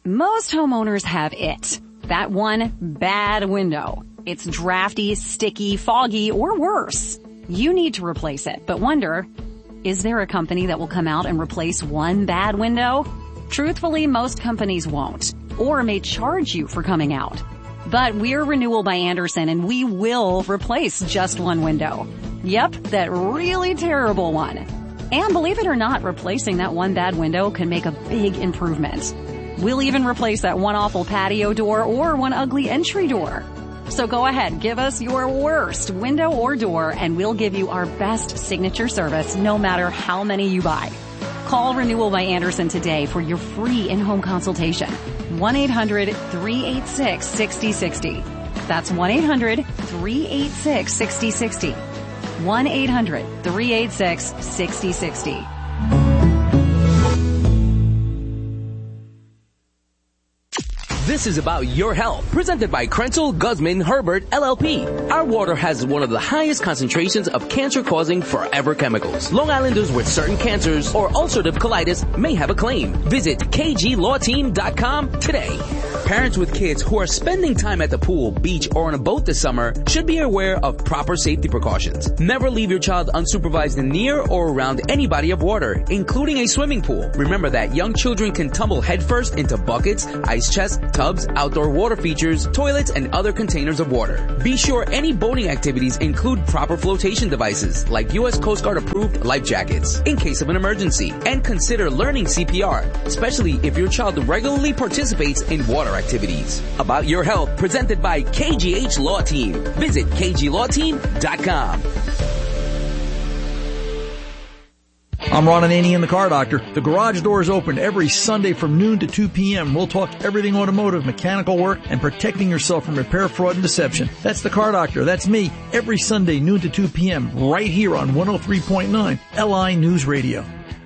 Most homeowners have it. That one bad window. It's drafty, sticky, foggy, or worse. You need to replace it, but wonder, is there a company that will come out and replace one bad window? Truthfully, most companies won't, or may charge you for coming out. But we're Renewal by Andersen, and we will replace just one window. Yep, that really terrible one. And believe it or not, replacing that one bad window can make a big improvement. We'll even replace that one awful patio door or one ugly entry door. So go ahead, give us your worst window or door, and we'll give you our best signature service no matter how many you buy. Call Renewal by Andersen today for your free in-home consultation. 1-800-386-6060. That's 1-800-386-6060. 1-800-386-6060. This is about your health, presented by Krenzel Guzman Herbert LLP. Our water has one of the highest concentrations of cancer-causing forever chemicals. Long Islanders with certain cancers or ulcerative colitis may have a claim. Visit kglawteam.com today. Parents with kids who are spending time at the pool, beach, or on a boat this summer should be aware of proper safety precautions. Never leave your child unsupervised near or around any body of water, including a swimming pool. Remember that young children can tumble headfirst into buckets, ice chests, tubs, outdoor water features, toilets, and other containers of water. Be sure any boating activities include proper flotation devices like U.S. Coast Guard approved life jackets in case of an emergency. And consider learning CPR, especially if your child regularly participates in water activities. About your health, presented by KGH Law Team. Visit kglawteam.com. I'm Ron Ananian in the Car Doctor. The garage door is open every Sunday from noon to 2 p.m. We'll talk everything automotive, mechanical work, and protecting yourself from repair, fraud, and deception. That's the Car Doctor. That's me. Every Sunday, noon to 2 p.m. right here on 103.9 LI News Radio.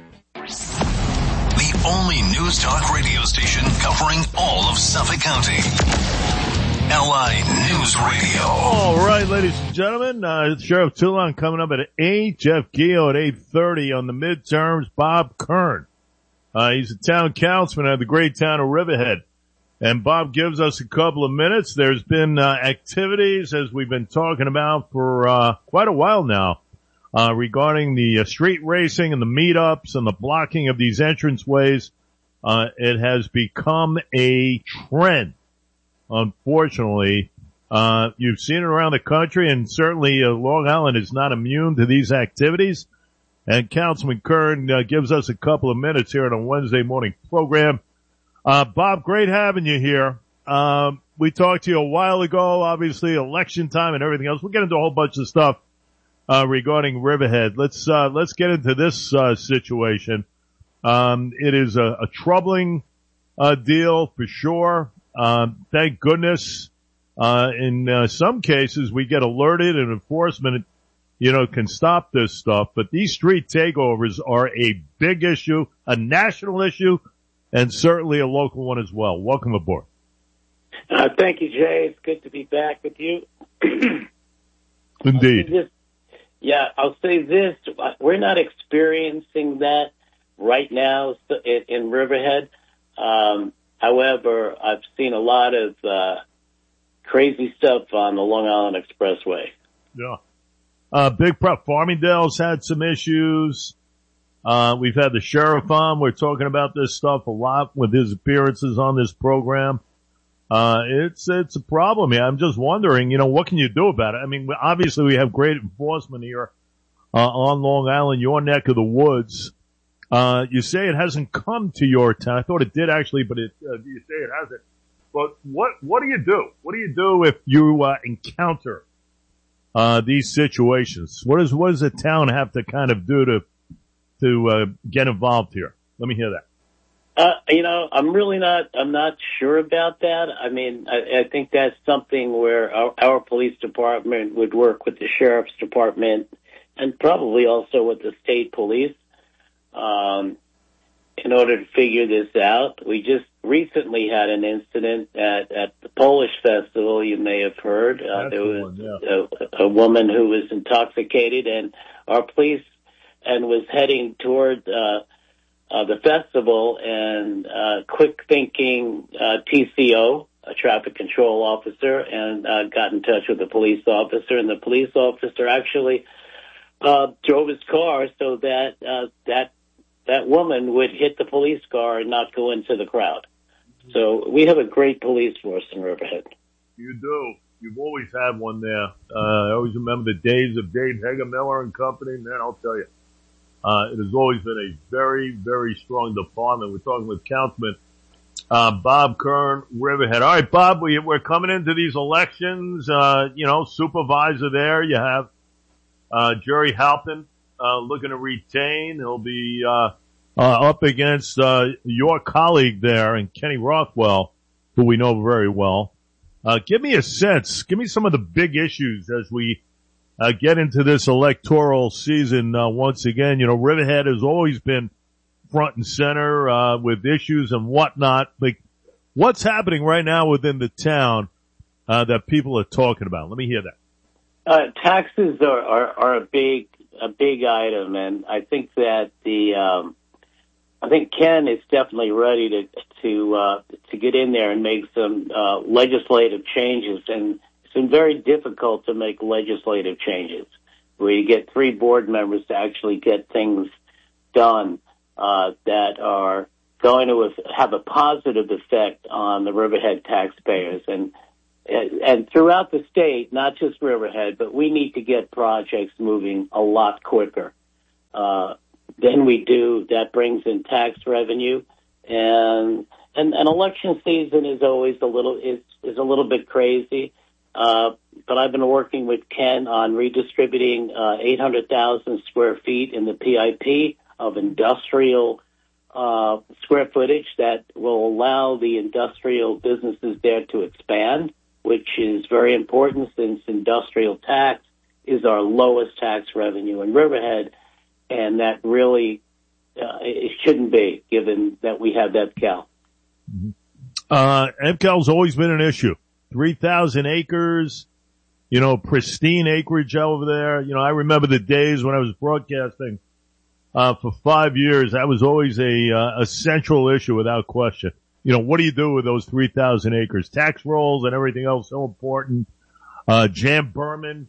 The only news talk radio station covering all of Suffolk County. LI News Radio. All right, ladies and gentlemen, Sheriff Toulon coming up at 8, Jeff Geo at 8:30 on the midterms, Bob Kern. He's a town councilman of the great town of Riverhead. And Bob gives us a couple of minutes. There's been activities, as we've been talking about for quite a while now, regarding the street racing and the meetups and the blocking of these entranceways. It has become a trend. Unfortunately, you've seen it around the country, and certainly Long Island is not immune to these activities. And Councilman Kern gives us a couple of minutes here on a Wednesday morning program. Bob, great having you here. We talked to you a while ago, obviously election time and everything else. We'll get into a whole bunch of stuff regarding Riverhead. Let's get into this situation. It is a troubling deal for sure. Thank goodness, in some cases we get alerted and enforcement, can stop this stuff. But these street takeovers are a big issue, a national issue, and certainly a local one as well. Welcome aboard. Thank you, Jay. It's good to be back with you. Indeed. I'll say this. We're not experiencing that right now in Riverhead. However, I've seen a lot of crazy stuff on the Long Island Expressway. Yeah. Big Prop Farmingdale's had some issues. We've had the sheriff on. We're talking about this stuff a lot with his appearances on this program. It's a problem here. I'm just wondering, what can you do about it? I mean, obviously we have great enforcement here on Long Island, your neck of the woods. You say it hasn't come to your town. I thought it did actually, but you say it hasn't. But what do you do? What do you do if you encounter these situations? What does the town have to kind of do to get involved here? Let me hear that. I'm not sure about that. I mean, I think that's something where our police department would work with the sheriff's department and probably also with the state police. In order to figure this out. We just recently had an incident at the Polish Festival, you may have heard. There was a woman who was intoxicated, and our police was heading toward the festival, and quick thinking TCO, a traffic control officer, and got in touch with the police officer, and the police officer actually drove his car so that that woman would hit the police car and not go into the crowd. So we have a great police force in Riverhead. You do. You've always had one there. I always remember the days of Dave Hager-Miller and company. Man, I'll tell you, it has always been a very, very strong department. We're talking with Councilman Bob Kern, Riverhead. All right, Bob, we're coming into these elections. Supervisor there. You have Jerry Halpin looking to retain. He'll be up against your colleague there, and Kenny Rothwell, who we know very well. Give me a sense. Give me some of the big issues as we get into this electoral season once again. You know, Riverhead has always been front and center with issues and whatnot. Like, what's happening right now within the town that people are talking about? Let me hear that. Taxes are a big item, and I think that I think Ken is definitely ready to get in there and make some legislative changes, and it's been very difficult to make legislative changes where you get 3 board members to actually get things done that are going to have a positive effect on the Riverhead taxpayers and throughout the state, not just Riverhead, but we need to get projects moving a lot quicker than we do. That brings in tax revenue, and election season is always a little bit crazy. But I've been working with Ken on redistributing 800,000 square feet in the PIP of industrial square footage that will allow the industrial businesses there to expand, which is very important since industrial tax is our lowest tax revenue in Riverhead, and that really it shouldn't be, given that we have EPCAL. Mm-hmm. EPCAL's always been an issue. 3,000 acres, pristine acreage over there. I remember the days when I was broadcasting for 5 years. That was always a central issue without question. What do you do with those 3,000 acres? Tax rolls and everything else so important. Jan Berman,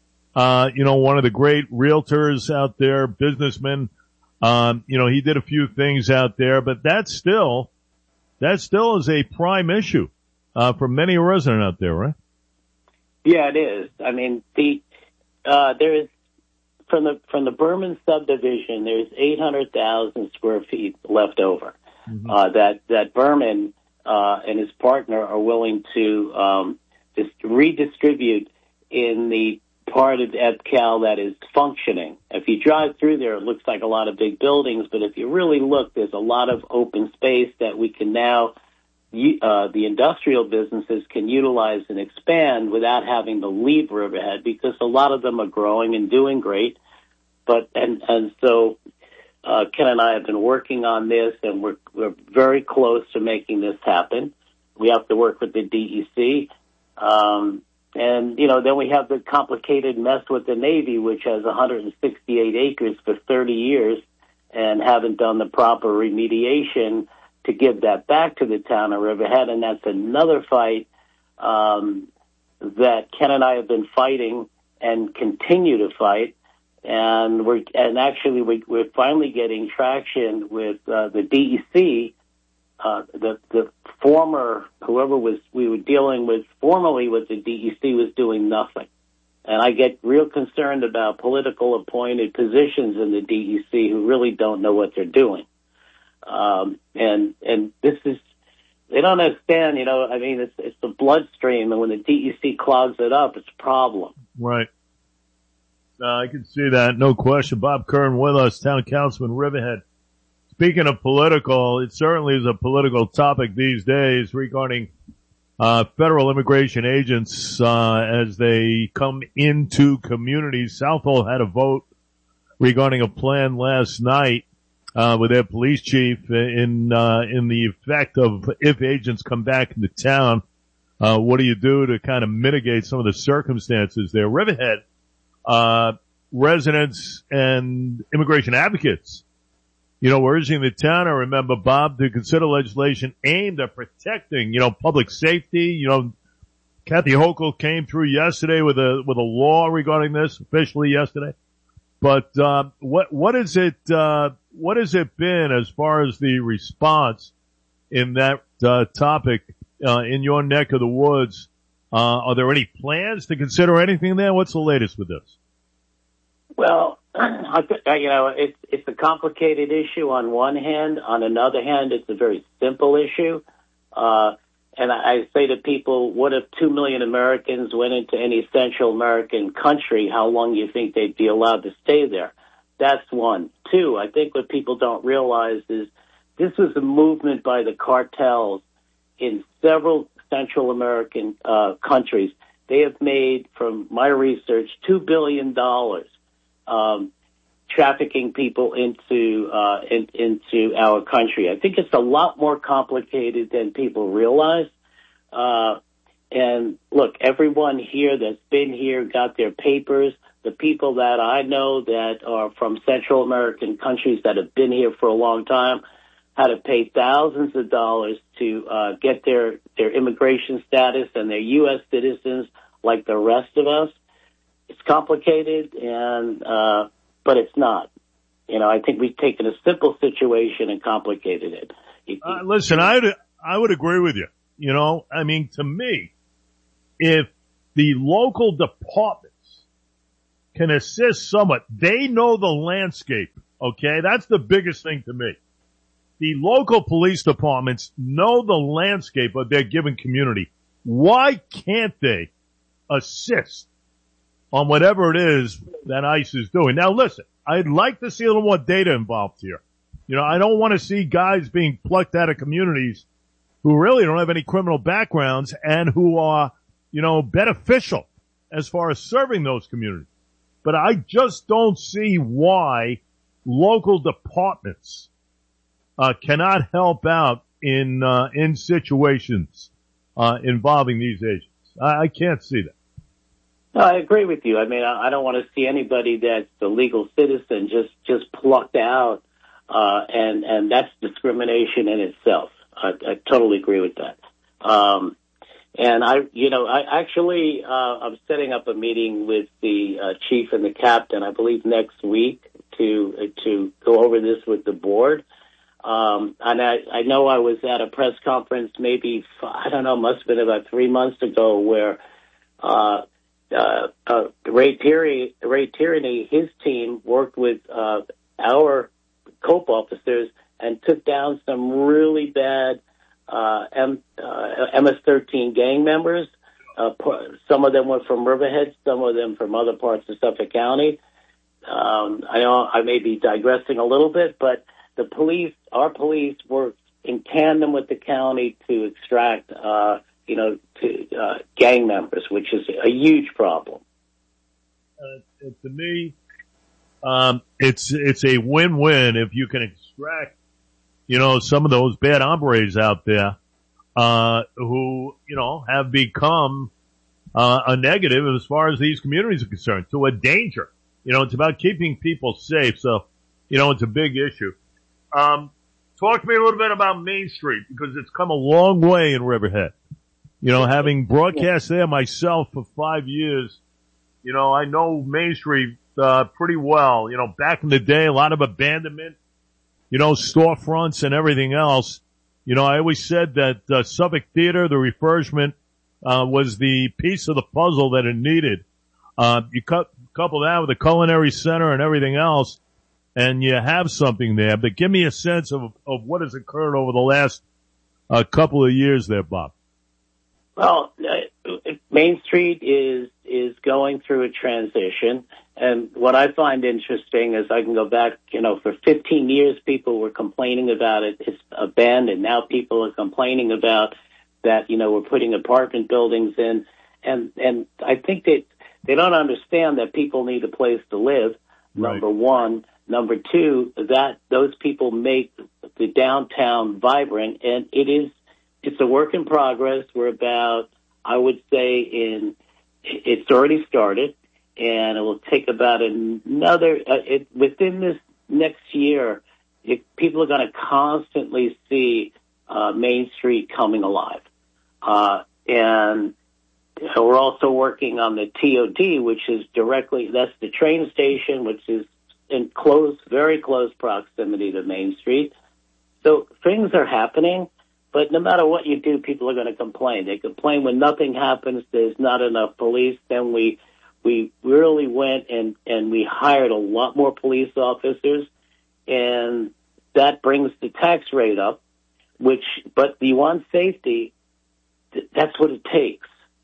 one of the great realtors out there, businessman. He did a few things out there, but that still is a prime issue for many residents out there, right? Yeah, it is. I mean, there is from the Berman subdivision, there's 800,000 square feet left over. Mm-hmm. That Berman and his partner are willing to just redistribute in the part of EPCAL that is functioning. If you drive through there, it looks like a lot of big buildings, but if you really look, there's a lot of open space that we can now, the industrial businesses can utilize and expand without having to leave Riverhead, because a lot of them are growing and doing great. So Ken and I have been working on this, and we're very close to making this happen. We have to work with the DEC. And, then we have the complicated mess with the Navy, which has 168 acres for 30 years and haven't done the proper remediation to give that back to the town of Riverhead. And that's another fight that Ken and I have been fighting and continue to fight. And we're finally getting traction with the DEC. The former, whoever we were dealing with formerly with the DEC was doing nothing. And I get real concerned about political appointed positions in the DEC who really don't know what they're doing. And this is, they don't understand, it's the bloodstream, and when the DEC clogs it up, it's a problem. Right. I can see that, no question. Bob Kern with us, Town Councilman, Riverhead. Speaking of political, it certainly is a political topic these days regarding federal immigration agents as they come into communities. Southall had a vote regarding a plan last night with their police chief in the effect of, if agents come back into town, what do you do to kind of mitigate some of the circumstances there? Riverhead residents and immigration advocates we're urging the town, I remember, Bob, to consider legislation aimed at protecting, public safety. Kathy Hochul came through yesterday with a law regarding this, officially yesterday. But, what has it been as far as the response in that, topic, in your neck of the woods? Are there any plans to consider anything there? What's the latest with this? Well, it's a complicated issue on one hand. On another hand, it's a very simple issue. And I say to people, what if 2 million Americans went into any Central American country? How long do you think they'd be allowed to stay there? That's one. Two, I think what people don't realize is this was a movement by the cartels in several Central American countries. They have made, from my research, $2 billion trafficking people into our country. I think it's a lot more complicated than people realize. And look, everyone here that's been here got their papers. The people that I know that are from Central American countries that have been here for a long time had to pay thousands of dollars to get their immigration status, and they're U.S. citizens like the rest of us. It's complicated, but it's not. I think we've taken a simple situation and complicated it. Listen, I would agree with you. To me, if the local departments can assist somewhat, they know the landscape, okay? That's the biggest thing to me. The local police departments know the landscape of their given community. Why can't they assist on whatever it is that ICE is doing? Now listen, I'd like to see a little more data involved here. I don't want to see guys being plucked out of communities who really don't have any criminal backgrounds and who are, beneficial as far as serving those communities. But I just don't see why local departments cannot help out in situations involving these agents. I can't see that. No, I agree with you. I mean, I don't want to see anybody that's a legal citizen just plucked out, and that's discrimination in itself. I totally agree with that. And I'm setting up a meeting with the chief and the captain, I believe next week, to go over this with the board. And I know I was at a press conference maybe, must have been about 3 months ago, where Ray Tierney, his team worked with our COPE officers and took down some really bad MS-13 gang members. Some of them were from Riverhead, some of them from other parts of Suffolk County. I know I may be digressing a little bit, but our police worked in tandem with the county to extract, gang members, which is a huge problem. To me, it's a win-win if you can extract, some of those bad hombres out there, who, have become, a negative as far as these communities are concerned, to a danger. It's about keeping people safe. So, it's a big issue. Talk to me a little bit about Main Street, because it's come a long way in Riverhead. Having broadcast there myself for 5 years, I know Main Street, pretty well. Back in the day, a lot of abandonment, storefronts and everything else. I always said that, Suffolk Theater, the refurbishment, was the piece of the puzzle that it needed. You couple that with the culinary center and everything else, and you have something there. But give me a sense of what has occurred over the last, couple of years there, Bob. Well, Main Street is going through a transition, and what I find interesting is I can go back, for 15 years people were complaining about it. It's abandoned. Now people are complaining about that, we're putting apartment buildings in, and I think that they don't understand that people need a place to live, right. Number one. Number two, that those people make the downtown vibrant, and it's a work in progress. We're about, I would say, it's already started, and it will take about another, within this next year, people are going to constantly see Main Street coming alive. And we're also working on the TOD, which is that's the train station, which is in very close proximity to Main Street. So things are happening, but no matter what you do, people are going to complain. They complain when nothing happens, there's not enough police. Then we really went and we hired a lot more police officers, and that brings the tax rate up, but you want safety, that's what it takes.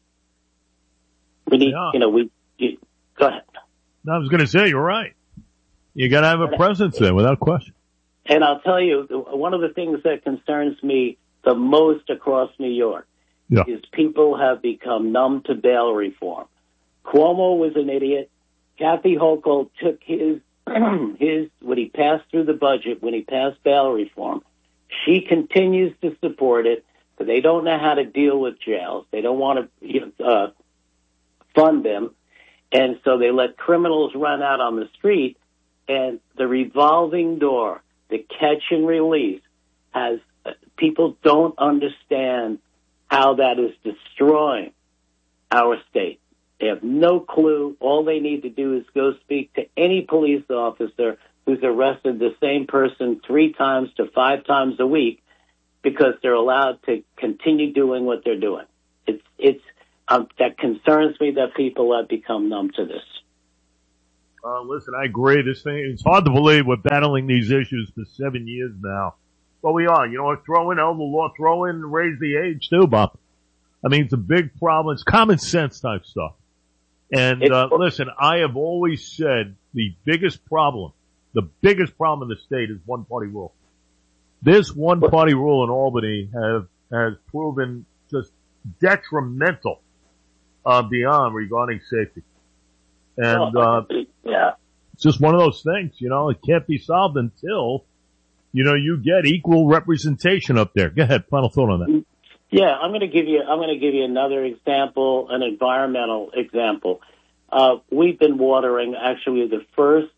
We need, go ahead. No, I was going to say, you're right. You got to have a presence there without question. And I'll tell you, one of the things that concerns me the most across New York is people have become numb to bail reform. Cuomo was an idiot. Kathy Hochul took his when he passed through the budget, when he passed bail reform. She continues to support it, but they don't know how to deal with jails. They don't want to fund them, and so they let criminals run out on the street. And the revolving door, the catch and release, people don't understand how that is destroying our state. They have no clue. All they need to do is go speak to any police officer who's arrested the same person 3 times to 5 times a week because they're allowed to continue doing what they're doing. That concerns me that people have become numb to this. Listen, I agree. It's hard to believe we're battling these issues for 7 years now. Well, we are. Throw in elder law, raise the age too, Bob. I mean, it's a big problem. It's common sense type stuff. And, listen, I have always said the biggest problem in the state is one-party rule. This one-party rule in Albany has proven just detrimental, beyond regarding safety. And, it's just one of those things, it can't be solved until, you get equal representation up there. Go ahead. Final thought on that. Yeah, I'm going to give you another example, an environmental example. We've been watering, actually the first,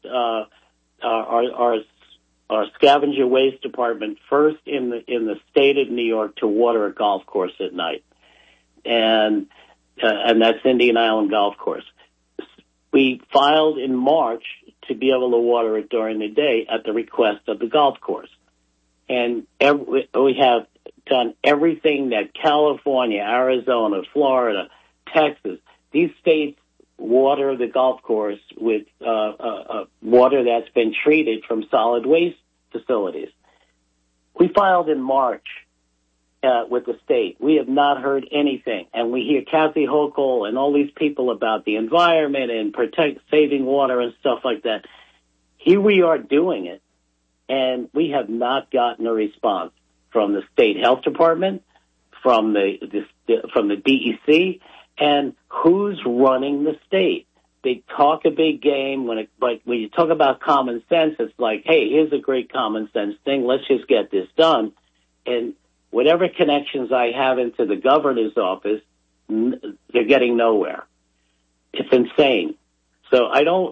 our scavenger waste department first in the state of New York to water a golf course at night. And that's Indian Island Golf Course. We filed in March to be able to water it during the day at the request of the golf course. And we have done everything that California, Arizona, Florida, Texas, these states water the golf course with water that's been treated from solid waste facilities. We filed in March with the state. We have not heard anything. And we hear Kathy Hochul and all these people about the environment and saving water and stuff like that. Here we are doing it, and we have not gotten a response from the state health department, from the DEC, and who's running the state. They talk a big game but when you talk about common sense, it's like, hey, here's a great common sense thing. Let's just get this done. And whatever connections I have into the governor's office, they're getting nowhere. It's insane. So I don't,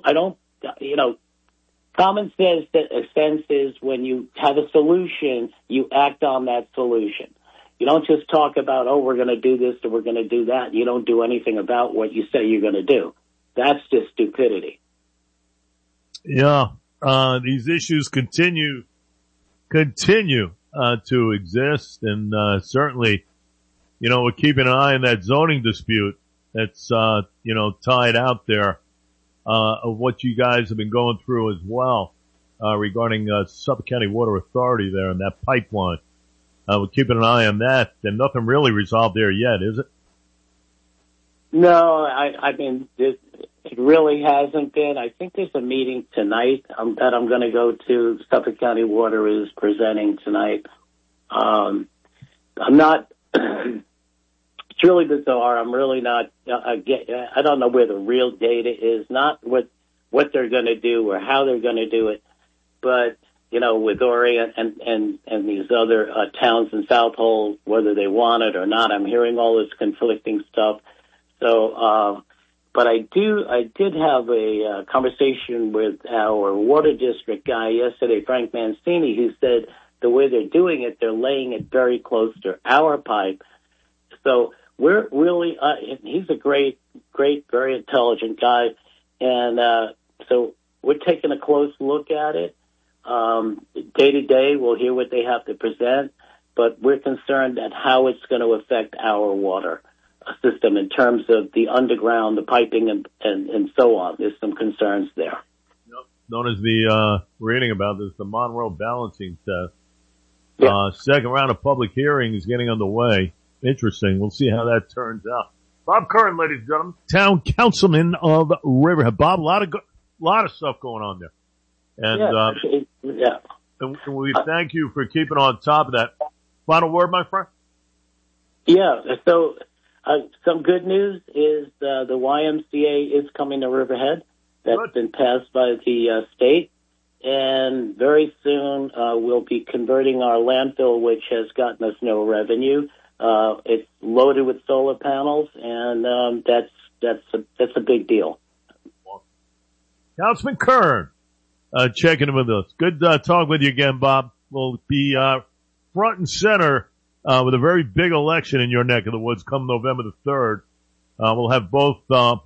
common sense is when you have a solution, you act on that solution. You don't just talk about, we're going to do this or we're going to do that. You don't do anything about what you say you're going to do. That's just stupidity. Yeah. These issues continue to exist, and certainly, we're keeping an eye on that zoning dispute that's tied out there of what you guys have been going through as well regarding Suffolk County Water Authority there and that pipeline. We're keeping an eye on that, and nothing really resolved there yet, is it? No, I mean, it really hasn't been. I think there's a meeting tonight that I'm going to go to. Suffolk County Water is presenting tonight. I'm not, it's really bizarre. I'm really not, I don't know where the real data is, not what they're going to do or how they're going to do it, but, with Orient and these other towns in South Hole, whether they want it or not, I'm hearing all this conflicting stuff. So, But I did have a conversation with our water district guy yesterday, Frank Mancini, who said the way they're doing it, they're laying it very close to our pipe. So we're really, he's a great, very intelligent guy. And so we're taking a close look at it. Day to day, we'll hear what they have to present, but we're concerned at how it's going to affect our water system in terms of the underground, the piping, and so on. There's some concerns there. Known as reading about this, the Monroe Balancing Test. Yeah. Second round of public hearing is getting underway. Interesting. We'll see how that turns out. Bob Curran, ladies and gentlemen, town councilman of Riverhead. Bob, a lot of stuff going on there. And, and we thank you for keeping on top of that. Final word, my friend? Yeah. So, some good news is, the YMCA is coming to Riverhead. That's been passed by the, state. And very soon, we'll be converting our landfill, which has gotten us no revenue. It's loaded with solar panels, and, that's a big deal. Councilman Kern, checking in with us. Good, talk with you again, Bob. We'll be, front and center, with a very big election in your neck of the woods come November the 3rd. We'll have both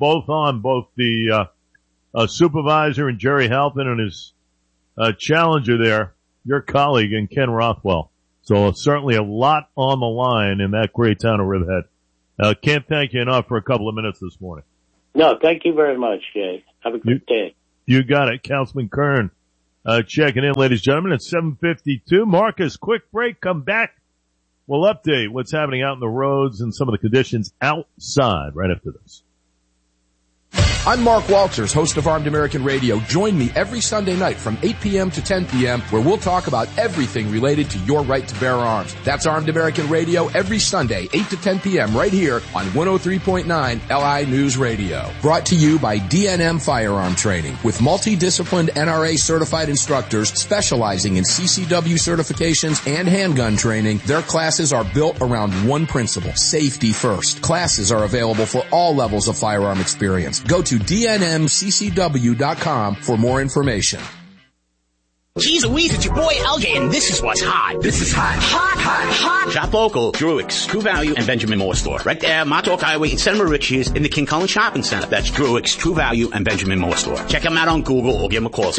the supervisor and Jerry Halpin and his challenger there, your colleague, and Ken Rothwell. So certainly a lot on the line in that great town of Riverhead. Can't thank you enough for a couple of minutes this morning. No, thank you very much, Jay. Have a good day. You got it. Councilman Kern, checking in, ladies and gentlemen, at 7:52. Marcus, quick break, come back. We'll update what's happening out in the roads and some of the conditions outside right after this. I'm Mark Walters, host of Armed American Radio. Join me every Sunday night from 8 p.m. to 10 p.m. where we'll talk about everything related to your right to bear arms. That's Armed American Radio every Sunday, 8 to 10 p.m. right here on 103.9 LI News Radio. Brought to you by DNM Firearm Training with multidisciplined NRA certified instructors specializing in CCW certifications and handgun training. Their classes are built around one principle, safety first. Classes are available for all levels of firearm experience. Go to DNMCCW.com for more information. Geez Louise, it's your boy LJ, and this is what's hot. This is hot. Hot. Shop local, Druick's, True Value, and Benjamin Moore Store. Right there, Montauk Highway in Santa Maria in the King Cullen Shopping Center. That's Druick's, True Value, and Benjamin Moore Store. Check them out on Google or give them a call,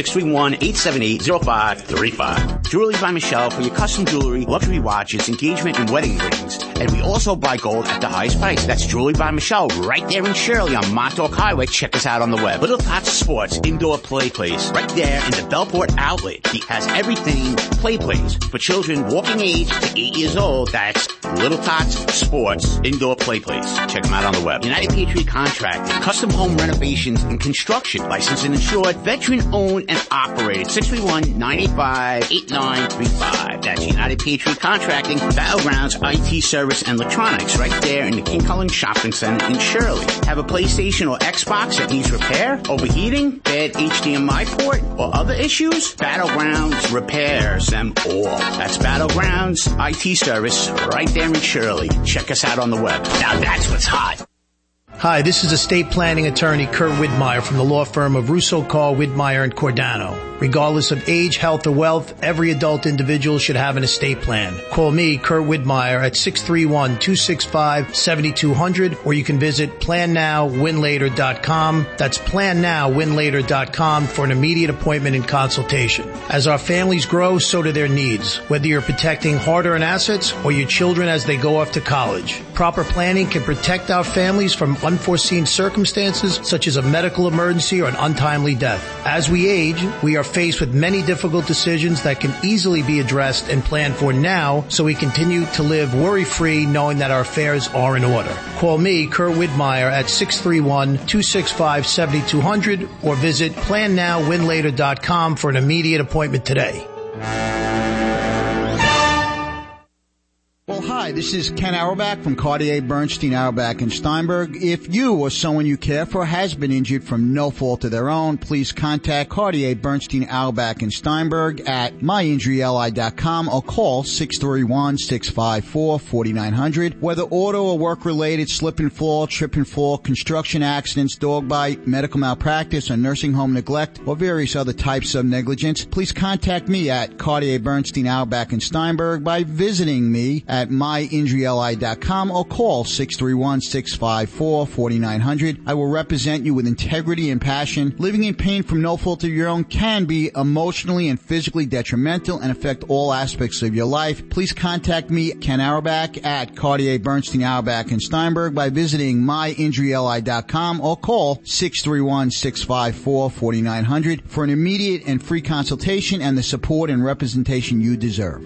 631-878-0535. Jewelry by Michelle for your custom jewelry, luxury watches, engagement, and wedding rings. And we also buy gold at the highest price. That's Jewelry by Michelle, right there in Shirley on Montauk Highway. Check us out on the web. Little Tots Sports, indoor play place, right there in the Bellport Outlet. He has everything play place for children walking age to 8 years old. That's Little Tots Sports Indoor Play Place. Check them out on the web. United Patriot Contracting, custom home renovations and construction, licensed and insured, veteran owned and operated. 631-985-8935. That's United Patriot Contracting, Battlegrounds IT Service and Electronics, right there in the King Cullen Shopping Center in Shirley. Have a PlayStation or Xbox that needs repair, overheating, bad HDMI port, or other issues? Battlegrounds repairs them all. That's Battlegrounds IT Service right there in Shirley. Check us out on the web. Now that's what's hot. Hi, this is estate planning attorney Kurt Widmeyer from the law firm of Russo, Call, Widmeyer & Cordano. Regardless of age, health, or wealth, every adult individual should have an estate plan. Call me, Kurt Widmeyer, at 631-265-7200, or you can visit PlanNowWinLater.com. That's PlanNowWinLater.com for an immediate appointment and consultation. As our families grow, so do their needs, whether you're protecting hard-earned assets or your children as they go off to college. Proper planning can protect our families from unforeseen circumstances such as a medical emergency or an untimely death. As we age, we are faced with many difficult decisions that can easily be addressed and planned for now, so we continue to live worry-free knowing that our affairs are in order. Call me, Kurt Widmeyer, at 631-265-7200 or visit PlanNowWinLater.com for an immediate appointment today. Hi, this is Ken Auerbach from Cartier Bernstein, Auerbach & Steinberg. If you or someone you care for has been injured from no fault of their own, please contact Cartier Bernstein, Auerbach & Steinberg at myinjuryli.com or call 631-654-4900. Whether auto or work-related, slip and fall, trip and fall, construction accidents, dog bite, medical malpractice, or nursing home neglect, or various other types of negligence, please contact me at Cartier Bernstein, Auerbach & Steinberg by visiting me at myinjuryli.com or call 631-654-4900. I will represent you with integrity and passion. Living in pain from no fault of your own can be emotionally and physically detrimental and affect all aspects of your life. Please contact me, Ken Auerbach, at Cartier Bernstein, Auerbach & Steinberg by visiting myinjuryli.com or call 631-654-4900 for an immediate and free consultation and the support and representation you deserve.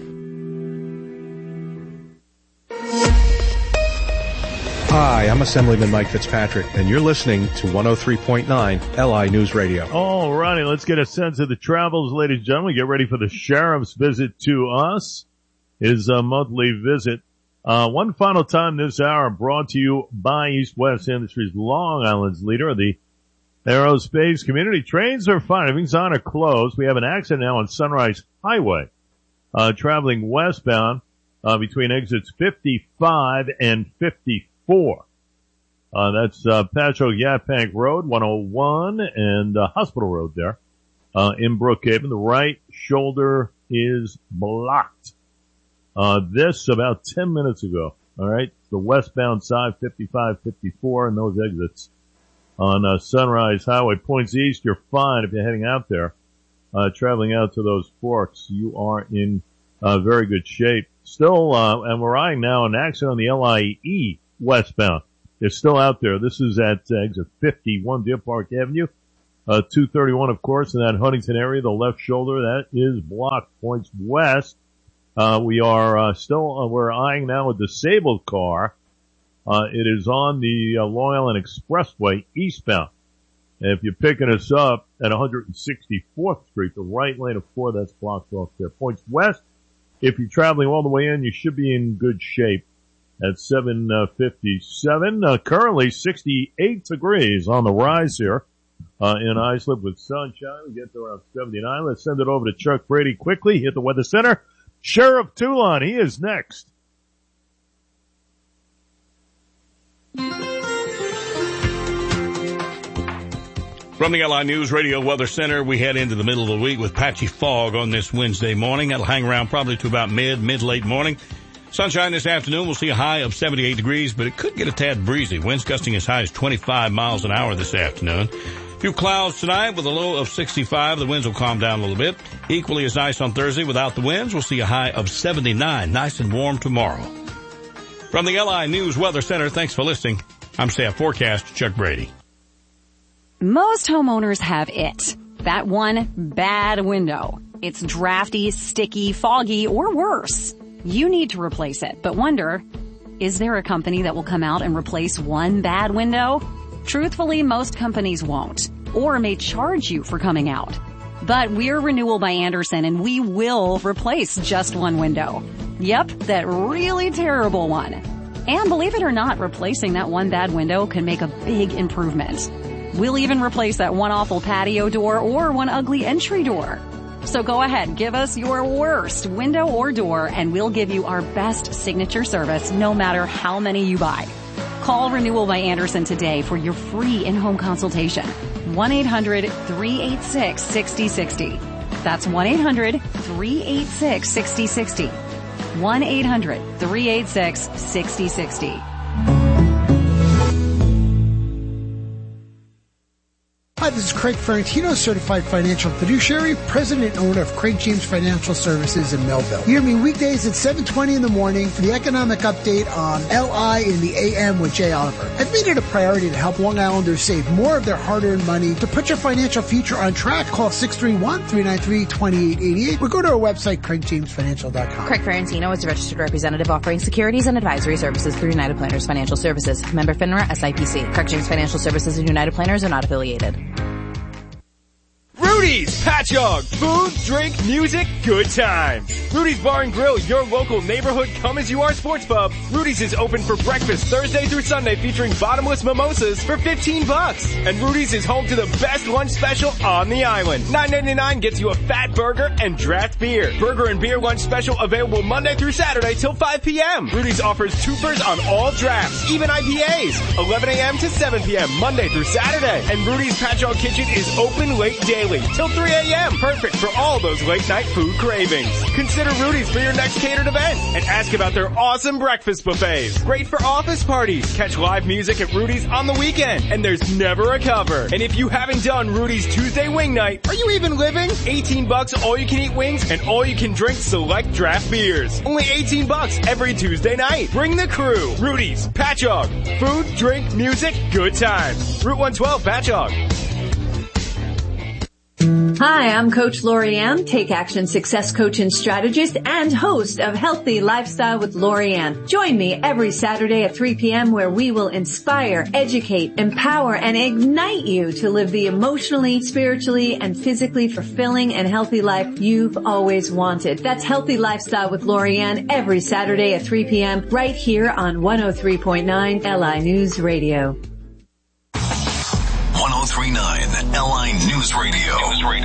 Hi, I'm Assemblyman Mike Fitzpatrick, and you're listening to 103.9 LI News Radio. All righty, let's get a sense of the travels, ladies and gentlemen. Get ready for the sheriff's visit to us, his monthly visit. One final time this hour, brought to you by East West Industries, Long Island's leader of the aerospace community. Trains are fine. Everything's on or closed. We have an accident now on Sunrise Highway, traveling westbound, between exits 55 and 54. That's Patchogue Yaphank Road, 101, and Hospital Road there in Brookhaven. The right shoulder is blocked. This about 10 minutes ago. All right, the westbound side, 55, 54, and those exits on Sunrise Highway. Points east, you're fine if you're heading out there. Traveling out to those forks, you are in very good shape. Still, and we're eyeing now an accident on the LIE westbound. It's still out there. This is at exit 51 Deer Park Avenue. 231, of course, in that Huntington area. The left shoulder, that is blocked. Points west. We are we're eyeing now a disabled car. It is on the Long Island Expressway eastbound. And if you're picking us up at 164th Street, the right lane of 4, that's blocked off there. Points west. If you're traveling all the way in, you should be in good shape at 7:57. Currently 68 degrees on the rise here in Islip with sunshine. We get to around 79. Let's send it over to Chuck Brady quickly at the Weather Center. Sheriff Toulon, he is next. From the LI News Radio Weather Center, we head into the middle of the week with patchy fog on this Wednesday morning. That'll hang around probably to about mid-late morning. Sunshine this afternoon. We'll see a high of 78 degrees, but it could get a tad breezy. Winds gusting as high as 25 miles an hour this afternoon. A few clouds tonight with a low of 65. The winds will calm down a little bit. Equally as nice on Thursday without the winds. We'll see a high of 79. Nice and warm tomorrow. From the LI News Weather Center, thanks for listening. I'm Staff Forecast Chuck Brady. Most homeowners have it. That one bad window. It's drafty, sticky, foggy, or worse. You need to replace it, but wonder, is there a company that will come out and replace one bad window? Truthfully, most companies won't, or may charge you for coming out. But we're Renewal by Andersen, and we will replace just one window. Yep, that really terrible one. And believe it or not, replacing that one bad window can make a big improvement. We'll even replace that one awful patio door or one ugly entry door. So go ahead, give us your worst window or door, and we'll give you our best signature service no matter how many you buy. Call Renewal by Andersen today for your free in-home consultation. 1-800-386-6060. That's 1-800-386-6060. 1-800-386-6060. Hi, this is Craig Ferrantino, Certified Financial Fiduciary, President and owner of Craig James Financial Services in Melville. Hear me weekdays at 7:20 in the morning for the economic update on LI in the AM with Jay Oliver. I've made it a priority to help Long Islanders save more of their hard-earned money. To put your financial future on track, call 631-393-2888 or go to our website, craigjamesfinancial.com. Craig Ferrantino is a registered representative offering securities and advisory services through United Planners Financial Services. Member FINRA SIPC. Craig James Financial Services and United Planners are not affiliated. Rudy's Patchogue. Food, drink, music, good times. Rudy's Bar and Grill, your local neighborhood come-as-you-are sports pub. Rudy's is open for breakfast Thursday through Sunday featuring bottomless mimosas for $15. And Rudy's is home to the best lunch special on the island. $9.99 gets you a fat burger and draft beer. Burger and beer lunch special available Monday through Saturday till 5 p.m. Rudy's offers twofers on all drafts, even IPAs, 11 a.m. to 7 p.m. Monday through Saturday. And Rudy's Patchogue Kitchen is open late daily till 3 a.m. Perfect for all those late night food cravings. Consider Rudy's for your next catered event and ask about their awesome breakfast buffets. Great for office parties. Catch live music at Rudy's on the weekend and there's never a cover. And if you haven't done Rudy's Tuesday Wing Night, are you even living? $18 all you can eat wings and all you can drink select draft beers. Only $18 every Tuesday night. Bring the crew. Rudy's, Patchogue. Food, drink, music, good times. Route 112, Patchogue. Hi, I'm Coach Lorianne, Take Action Success Coach and Strategist and host of Healthy Lifestyle with Lorianne. Join me every Saturday at 3 p.m. where we will inspire, educate, empower, and ignite you to live the emotionally, spiritually, and physically fulfilling and healthy life you've always wanted. That's Healthy Lifestyle with Lorianne every Saturday at 3 p.m. right here on 103.9 LI News Radio. 103.9 LI News Radio.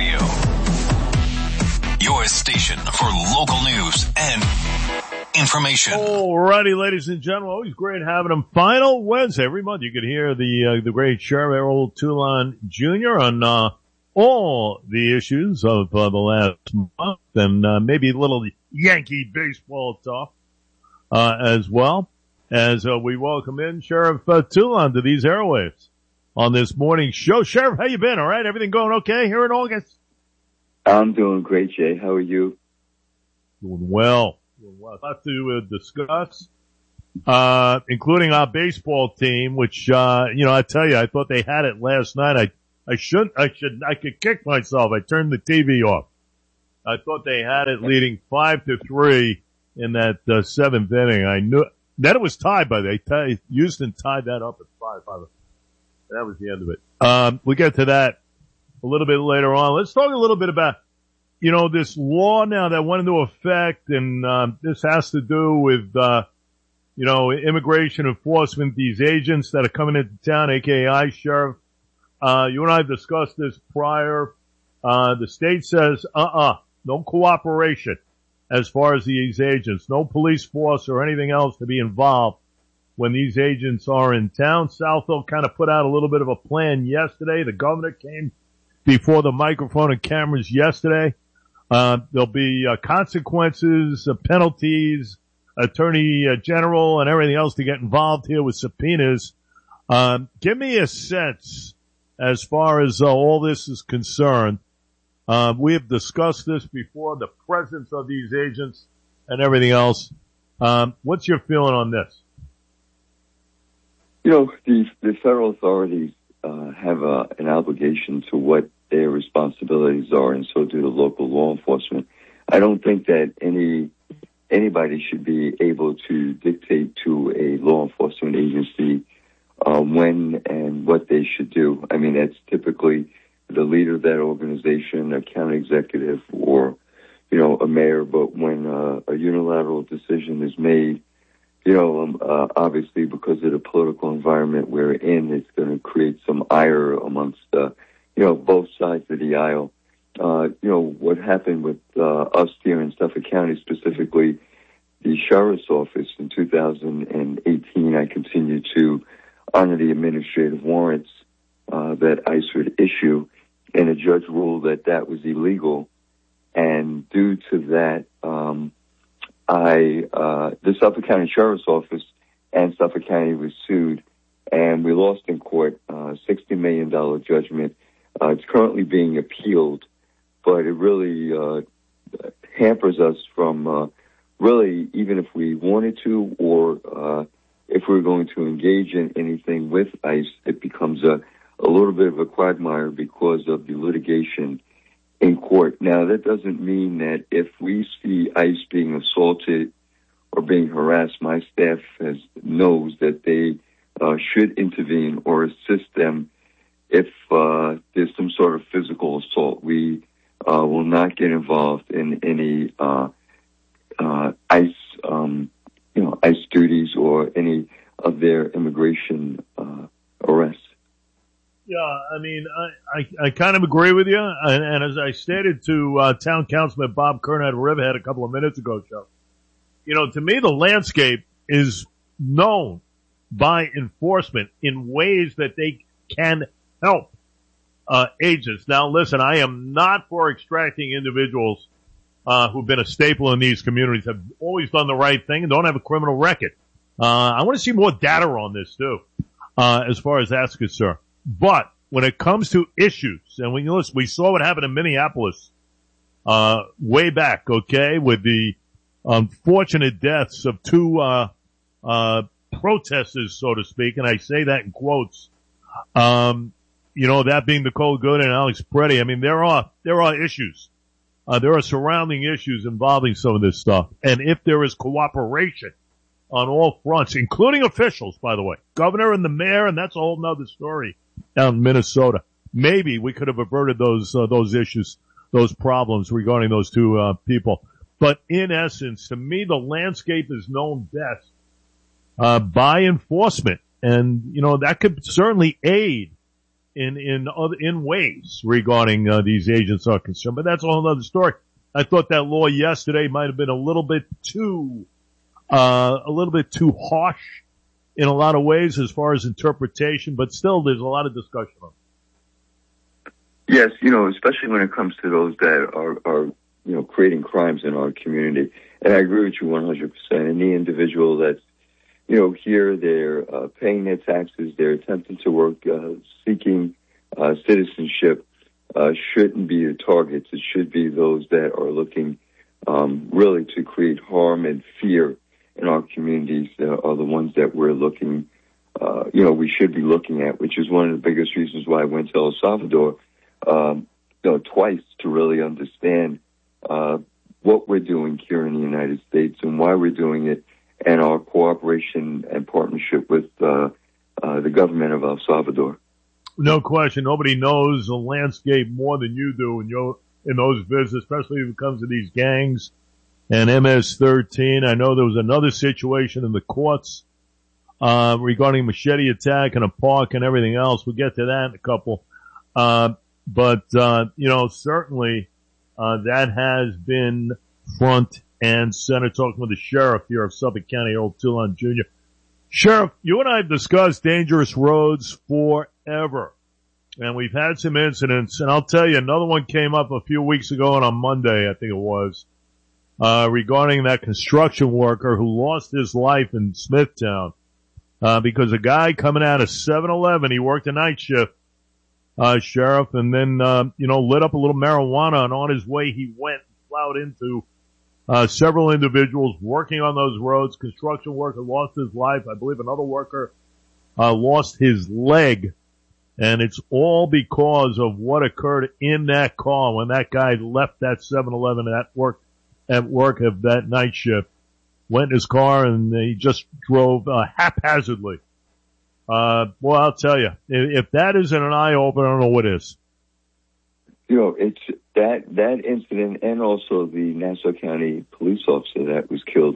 Your station for local news and information. Alrighty, ladies and gentlemen, always great having them. Final Wednesday every month. You can hear the great Sheriff Errol Toulon Jr. on all the issues of the last month, and maybe a little Yankee baseball talk as well, as we welcome in Sheriff Toulon to these airwaves on this morning's show. Sheriff, how you been? All right? Everything going okay here in August? I'm doing great, Jay. How are you? Doing well. Lots to discuss, including our baseball team, which, I tell you, I thought they had it last night. I could kick myself. I turned the TV off. I thought they had it leading 5-3 in that seventh inning. I knew that it was tied by Houston tied that up at 5-5. That was the end of it. We'll get to that a little bit later on. Let's talk a little bit about, this law now that went into effect, and this has to do with, immigration enforcement, these agents that are coming into town, aka Sheriff. You and I have discussed this prior. The state says, no cooperation as far as these agents, no police force or anything else to be involved when these agents are in town. Southfield kind of put out a little bit of a plan yesterday. The governor came before the microphone and cameras yesterday. There'll be consequences, penalties, attorney general and everything else to get involved here with subpoenas. Give me a sense as far as all this is concerned. We have discussed this before, the presence of these agents and everything else. What's your feeling on this? The federal authorities have an obligation to what their responsibilities are, and so do the local law enforcement. I don't think that anybody should be able to dictate to a law enforcement agency when and what they should do. I mean, that's typically the leader of that organization, a county executive, or a mayor. But when a unilateral decision is made, obviously because of the political environment we're in, it's going to create some ire amongst, both sides of the aisle. What happened with us here in Suffolk County, specifically the sheriff's office in 2018, I continued to honor the administrative warrants that ICE would issue, and a judge ruled that that was illegal. And due to that, the Suffolk County Sheriff's Office and Suffolk County was sued, and we lost in court, $60 million judgment. It's currently being appealed, but it really hampers us from really, even if we wanted to, or if we're going to engage in anything with ICE, it becomes a little bit of a quagmire because of the litigation in court. Now, that doesn't mean that if we see ICE being assaulted or being harassed, my staff knows that they should intervene or assist them if there's some sort of physical assault. We will not get involved in any ICE, ICE duties or any of their immigration arrests. Yeah, I mean, I kind of agree with you, and as I stated to Town Councilman Bob Kern at Riverhead a couple of minutes ago, Joe, to me the landscape is known by enforcement in ways that they can help agents. Now, listen, I am not for extracting individuals who've been a staple in these communities, have always done the right thing, and don't have a criminal record. I want to see more data on this too, as far as that's concerned. But when it comes to issues, and we saw what happened in Minneapolis way back, okay, with the unfortunate deaths of two protesters, so to speak, and I say that in quotes. That being Nicole Good and Alex Preddy. I mean, there are issues. There are surrounding issues involving some of this stuff. And if there is cooperation on all fronts, including officials, by the way, governor and the mayor, and that's a whole nother story down in Minnesota, maybe we could have averted those issues, those problems regarding those two people. But in essence, to me, the landscape is known best by enforcement, and that could certainly aid in ways regarding these agents are concerned. But that's a whole other story. I thought that law yesterday might have been a little bit too harsh in a lot of ways as far as interpretation, but still there's a lot of discussion on it. Yes, especially when it comes to those that are creating crimes in our community. And I agree with you 100%. And the individual that's, here they're paying their taxes, they're attempting to work, seeking citizenship, shouldn't be the targets. It should be those that are looking really to create harm and fear in our communities are the ones that we're looking, we should be looking at, which is one of the biggest reasons why I went to El Salvador, twice to really understand what we're doing here in the United States and why we're doing it, and our cooperation and partnership with the government of El Salvador. No question. Nobody knows the landscape more than you do in those visits, especially when it comes to these gangs and MS-13. I know there was another situation in the courts regarding machete attack in a park and everything else. We'll get to that in a couple. But certainly that has been front and center, talking with the sheriff here of Suffolk County, Earl Toulon Jr. Sheriff, you and I have discussed dangerous roads forever, and we've had some incidents, and I'll tell you, another one came up a few weeks ago, and on Monday, I think it was, regarding that construction worker who lost his life in Smithtown, because a guy coming out of 7-Eleven, he worked a night shift, Sheriff, and then, lit up a little marijuana, and on his way he went and plowed into several individuals working on those roads. Construction worker lost his life. I believe another worker lost his leg. And it's all because of what occurred in that car when that guy left that 7-Eleven at work of that night shift, went in his car, and he just drove haphazardly. Well, I'll tell you, if that isn't an eye-opener, I don't know what is. It's that incident, and also the Nassau County police officer that was killed,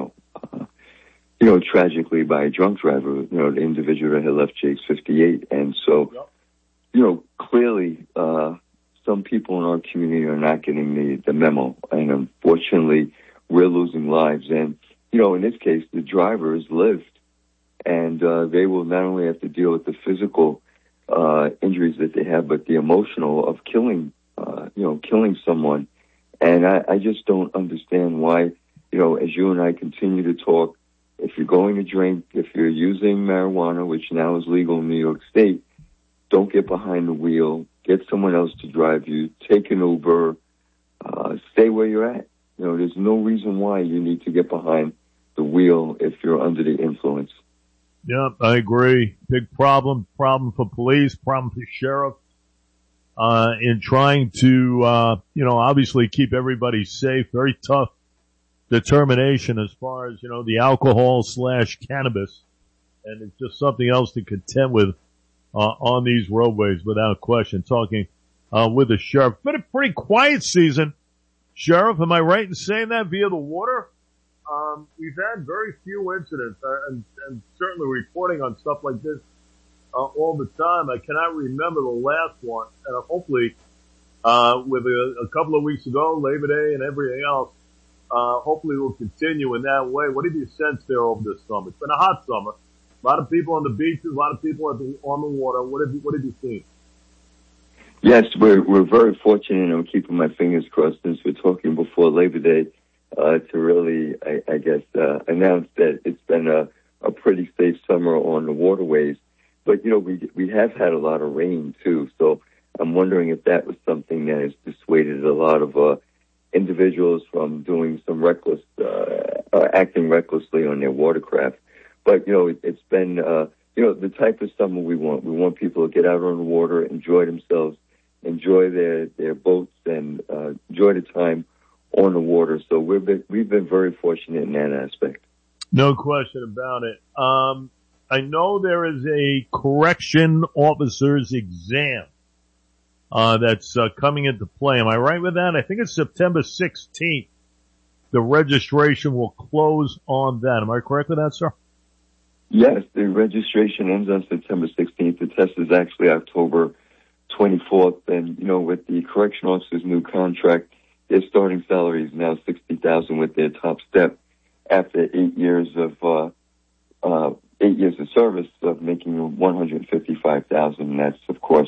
tragically by a drunk driver, the individual that had left Jake's 58. And so, clearly, some people in our community are not getting the memo. And unfortunately, we're losing lives. And, in this case, the drivers lived, and they will not only have to deal with the physical injuries that they have, but the emotional of killing someone. And I just don't understand why, as you and I continue to talk, if you're going to drink, if you're using marijuana, which now is legal in New York State, don't get behind the wheel. Get someone else to drive you. Take an Uber. Stay where you're at. There's no reason why you need to get behind the wheel if you're under the influence. Yeah, I agree. Big problem for police, problem for sheriff, in trying to, obviously keep everybody safe. Very tough determination as far as, the alcohol/cannabis. And it's just something else to contend with, on these roadways without question. Talking, with the sheriff. Been a pretty quiet season, Sheriff. Am I right in saying that via the water? We've had very few incidents, and certainly reporting on stuff like this all the time. I cannot remember the last one, and hopefully, with a couple of weeks ago, Labor Day and everything else, hopefully we'll continue in that way. What have you sensed there over this summer? It's been a hot summer. A lot of people on the beaches, a lot of people on the water. What have you seen? Yes, we're very fortunate, and I'm keeping my fingers crossed since we're talking before Labor Day, to really, I guess, announce that it's been a pretty safe summer on the waterways. But, we have had a lot of rain, too, so I'm wondering if that was something that has dissuaded a lot of individuals from doing some acting recklessly on their watercraft. But, it's been, the type of summer we want. We want people to get out on the water, enjoy themselves, enjoy their boats, and enjoy the time on the water. So we've been very fortunate in that aspect. No question about it. I know there is a correction officer's exam that's coming into play. Am I right with that? I think it's September 16th. The registration will close on that. Am I correct with that, sir? Yes, the registration ends on September 16th. The test is actually October 24th. And, with the correction officer's new contract, their starting salary is now $60,000 with their top step after 8 years of 8 years of service of making $155,000. And that's, of course,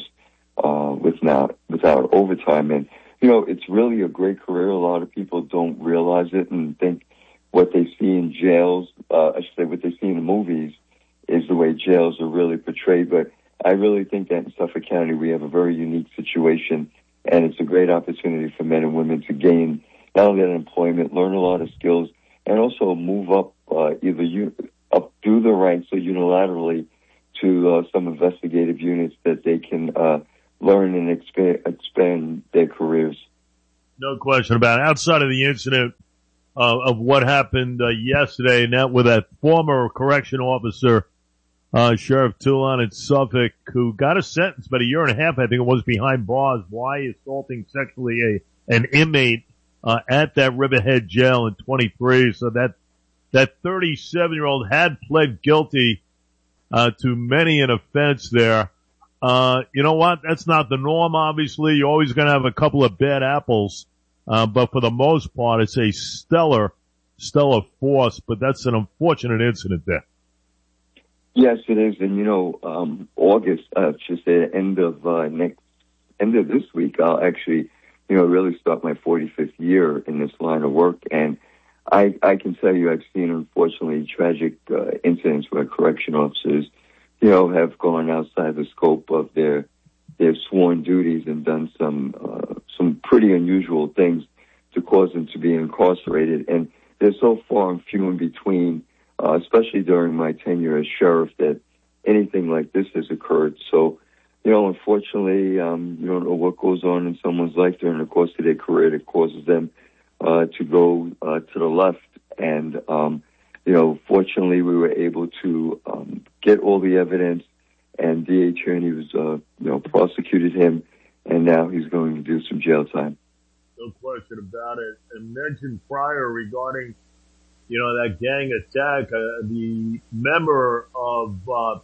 without overtime. And, it's really a great career. A lot of people don't realize it and think what they see in jails, what they see in the movies is the way jails are really portrayed. But I really think that in Suffolk County we have a very unique situation, and it's a great opportunity for men and women to gain not only employment, learn a lot of skills, and also move up up through the ranks or unilaterally to some investigative units that they can learn and expand their careers. No question about it. Outside of the incident of what happened yesterday, and that with that former correction officer, Sheriff Toulon in Suffolk, who got a sentence about a year and a half, I think it was, behind bars. Why? Assaulting sexually an inmate at that Riverhead jail in 23. So that 37-year-old had pled guilty to many an offense there. You know what? That's not the norm, obviously. You're always going to have a couple of bad apples. But for the most part, it's a stellar force, but that's an unfortunate incident there. Yes, it is. And, August, just the end of this week, I'll actually, really start my 45th year in this line of work. And I can tell you I've seen, unfortunately, tragic incidents where correction officers, have gone outside the scope of their sworn duties and done some pretty unusual things to cause them to be incarcerated. And they're so far and few in between, especially during my tenure as sheriff, that anything like this has occurred. So, unfortunately, you don't know what goes on in someone's life during the course of their career that causes them to go to the left. And, fortunately, we were able to get all the evidence, and D.A. Cherney was, prosecuted him, and now he's going to do some jail time. No question about it. And mentioned prior regarding, that gang attack, the member of,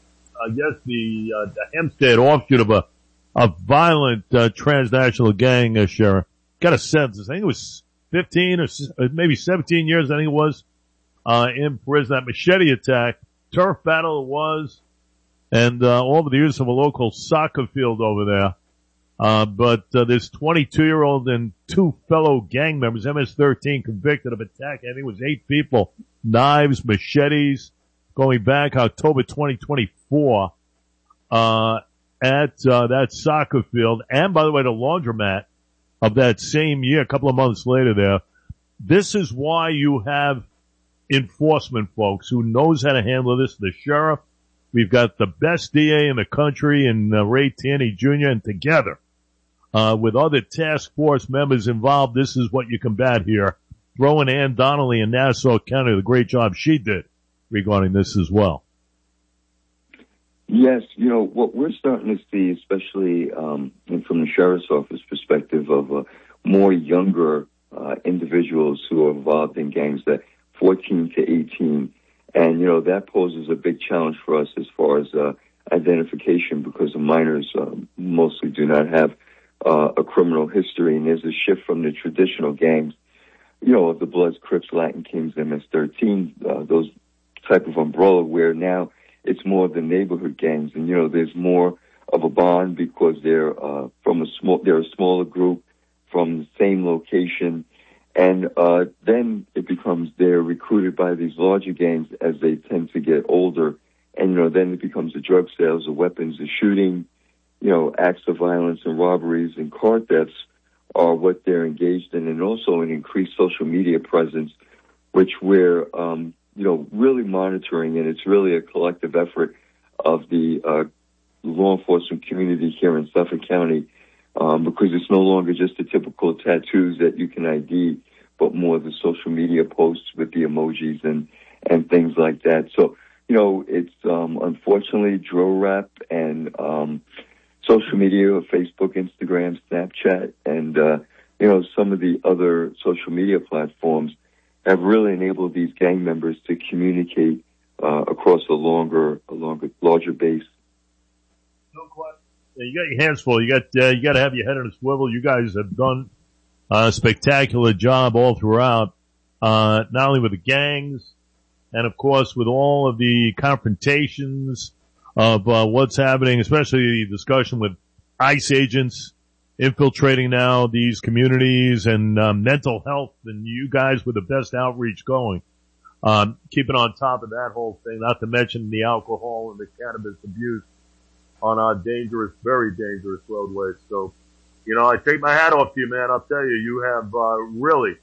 the Hempstead offshoot of a violent transnational gang, Sharon, got a sentence. I think it was 15 or maybe 17 years, I think it was, in prison. That machete attack, turf battle it was, and over the years of a local soccer field over there. But this 22-year-old and two fellow gang members, MS-13, convicted of attack. I think it was 8 people, knives, machetes, going back October 2024 at that soccer field. And, by the way, the laundromat of that same year, a couple of months later there. This is why you have enforcement folks who knows how to handle this. The sheriff, we've got the best DA in the country in Ray Tierney Jr., and together with other task force members involved, this is what you combat here. Throw in Ann Donnelly in Nassau County, the great job she did regarding this as well. Yes, what we're starting to see, especially from the sheriff's office perspective, of more younger individuals who are involved in gangs, that 14 to 18. And, that poses a big challenge for us as far as identification, because the minors mostly do not have a criminal history. And there's a shift from the traditional gangs, of the Bloods, Crips, Latin Kings, MS-13, those type of umbrella, where now it's more of the neighborhood gangs. And, there's more of a bond because they're they're a smaller group from the same location. And then it becomes they're recruited by these larger gangs as they tend to get older. And, then it becomes the drug sales, the weapons, the shooting, acts of violence and robberies and car thefts are what they're engaged in. And also an increased social media presence, which we're, really monitoring. And it's really a collective effort of the law enforcement community here in Suffolk County, because it's no longer just the typical tattoos that you can ID, but more the social media posts with the emojis and things like that. So, it's unfortunately drill rap and social media, Facebook, Instagram, Snapchat, and some of the other social media platforms have really enabled these gang members to communicate across a larger base. No question. Yeah, you got your hands full. You got to have your head on a swivel. You guys have done a spectacular job all throughout, not only with the gangs, and of course with all of the confrontations of what's happening, especially the discussion with ICE agents infiltrating now these communities, and mental health, and you guys with the best outreach going. Keeping on top of that whole thing, not to mention the alcohol and the cannabis abuse on our dangerous, very dangerous roadways. So, I take my hat off to you, man. I'll tell you, you have really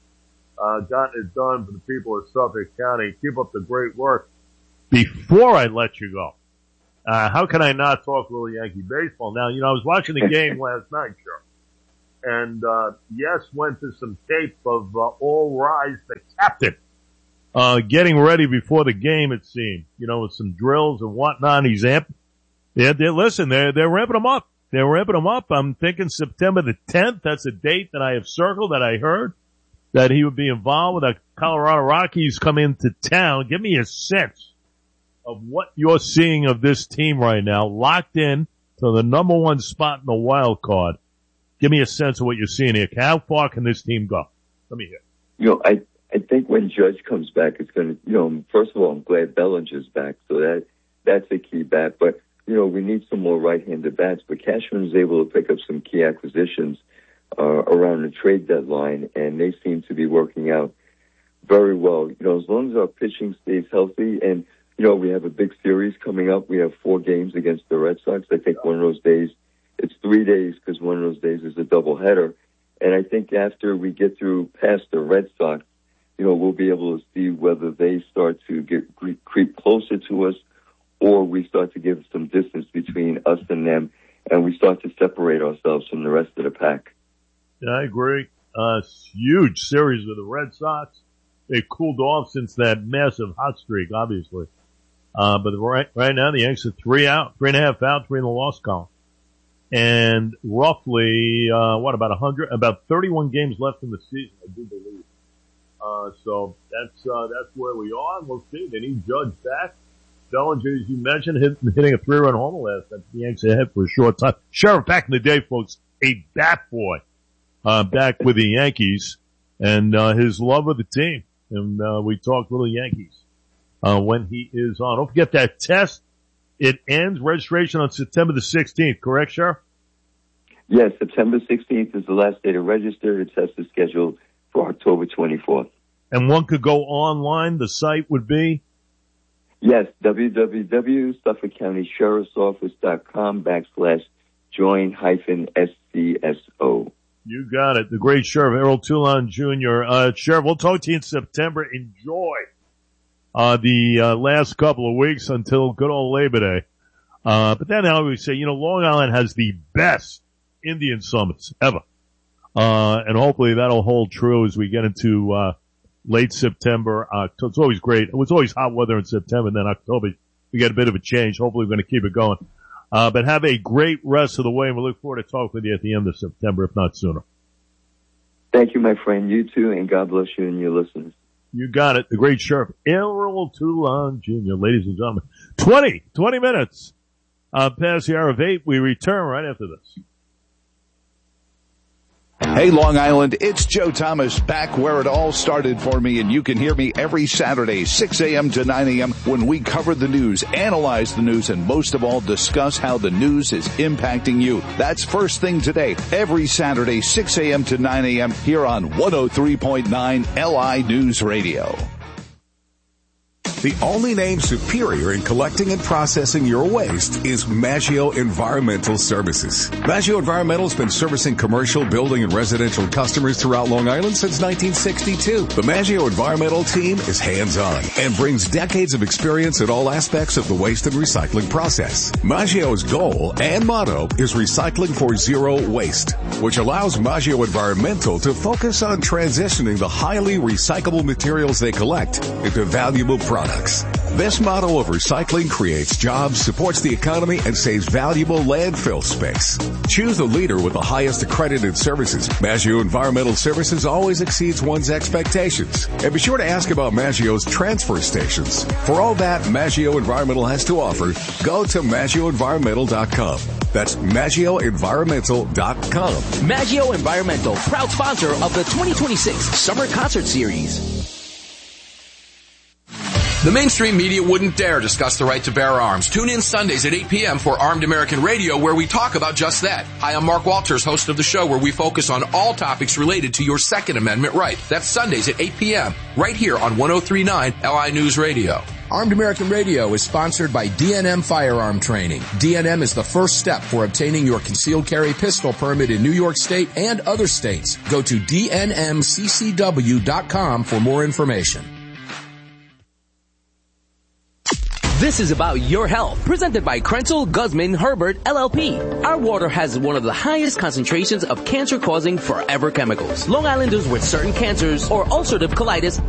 gotten it done for the people of Suffolk County. Keep up the great work. Before I let you go, how can I not talk a little Yankee baseball? Now, I was watching the game last night, sure. And yes, went to some tape of All Rise, the captain, getting ready before the game, it seemed, with some drills and whatnot. He's amped. They're ramping him up. They're ramping him up. I'm thinking September the 10th. That's a date that I have circled, that I heard that he would be involved with the Colorado Rockies come into town. Give me a sense of what you're seeing of this team right now, locked in to the number one spot in the wild card. Give me a sense of what you're seeing here. How far can this team go? Let me hear. I think when Judge comes back, it's going to, first of all, I'm glad Bellinger's back, so that's a key bat. But, we need some more right-handed bats. But Cashman was able to pick up some key acquisitions around the trade deadline, and they seem to be working out very well. As long as our pitching stays healthy, and, we have a big series coming up. We have 4 games against the Red Sox. I think one of those days, it's 3 days because one of those days is a doubleheader. And I think after we get through past the Red Sox, we'll be able to see whether they start to creep closer to us, or we start to give some distance between us and them, and we start to separate ourselves from the rest of the pack. Yeah, I agree. Huge series with the Red Sox. They cooled off since that massive hot streak, obviously. But right now the Yanks are 3.5 out, 3 in the loss column. And roughly, about 31 games left in the season, I do believe. So that's where we are, and we'll see. They need Judge back. Bellinger, as you mentioned, hitting a 3-run homer last time. The Yanks ahead for a short time. Sheriff, back in the day, folks, a bat boy, back with the Yankees, and his love of the team. And we talked little Yankees when he is on. Don't forget that test. It ends registration on September the 16th, correct, Sheriff? Yes, September 16th is the last day to register. The test is scheduled for October 24th. And one could go online. The site would be? Yes, www.suffolkcounty-join-SCSO. You got it. The great Sheriff Errol Toulon Jr. Sheriff, we'll talk to you in September. Enjoy the last couple of weeks until good old Labor Day. But then I always say, Long Island has the best Indian summits ever. And hopefully that'll hold true as we get into late September. It's always great. It was always hot weather in September, and then October we got a bit of a change. Hopefully we're going to keep it going. But have a great rest of the way, and we look forward to talking with you at the end of September, if not sooner. Thank you, my friend. You too, and God bless you and your listeners. You got it. The great Sheriff Errol Toulon Jr., ladies and gentlemen. 20 minutes past the hour of 8. We return right after this. Hey, Long Island, it's Joe Thomas back where it all started for me, and you can hear me every Saturday, 6 a.m. to 9 a.m. when we cover the news, analyze the news, and most of all, discuss how the news is impacting you. That's First Thing Today, every Saturday, 6 a.m. to 9 a.m. here on 103.9 LI News Radio. The only name superior in collecting and processing your waste is Maggio Environmental Services. Maggio Environmental has been servicing commercial, building, and residential customers throughout Long Island since 1962. The Maggio Environmental team is hands-on and brings decades of experience in all aspects of the waste and recycling process. Maggio's goal and motto is recycling for zero waste, which allows Maggio Environmental to focus on transitioning the highly recyclable materials they collect into valuable products. This model of recycling creates jobs, supports the economy, and saves valuable landfill space. Choose the leader with the highest accredited services. Maggio Environmental Services always exceeds one's expectations. And be sure to ask about Maggio's transfer stations. For all that Maggio Environmental has to offer, go to MaggioEnvironmental.com. That's MaggioEnvironmental.com. Maggio Environmental, proud sponsor of the 2026 Summer Concert Series. The mainstream media wouldn't dare discuss the right to bear arms. Tune in Sundays at 8 p.m. for Armed American Radio, where we talk about just that. Hi, I'm Mark Walters, host of the show, where we focus on all topics related to your Second Amendment right. That's Sundays at 8 p.m. right here on 103.9 LI News Radio. Armed American Radio is sponsored by DNM Firearm Training. DNM is the first step for obtaining your concealed carry pistol permit in New York State and other states. Go to dnmccw.com for more information. This is about your health, presented by Krenzel Guzman Herbert LLP. Our water has one of the highest concentrations of cancer-causing forever chemicals. Long Islanders with certain cancers or ulcerative colitis